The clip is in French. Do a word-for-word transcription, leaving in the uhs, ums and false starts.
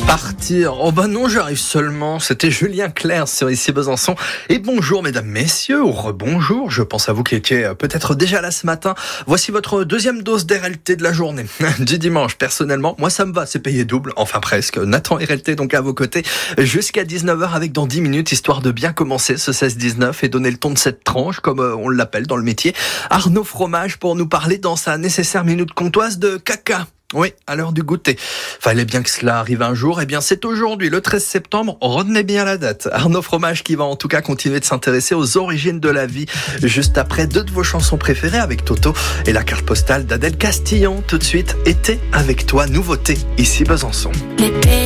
Partir. Oh bah non, j'arrive seulement. C'était Julien Clerc sur Ici Besançon. Et bonjour mesdames, messieurs, ou rebonjour. Je pense à vous qui étiez peut-être déjà là ce matin. Voici votre deuxième dose d'R L T de la journée. Du dimanche, personnellement, moi ça me va, c'est payé double. Enfin presque. Nathan R L T donc à vos côtés jusqu'à dix-neuf heures avec dans dix minutes, histoire de bien commencer ce seize dix-neuf et donner le ton de cette tranche, comme on l'appelle dans le métier. Arnaud Fromage pour nous parler dans sa nécessaire minute comtoise de caca. Oui, à l'heure du goûter. Fallait bien que cela arrive un jour. Eh bien, c'est aujourd'hui, le treize septembre. Retenez bien la date. Arnaud Fromage qui va en tout cas continuer de s'intéresser aux origines de la vie. Juste après deux de vos chansons préférées avec Toto et la carte postale d'Adèle Castillon. Tout de suite, Été avec toi, nouveauté, ici Besançon.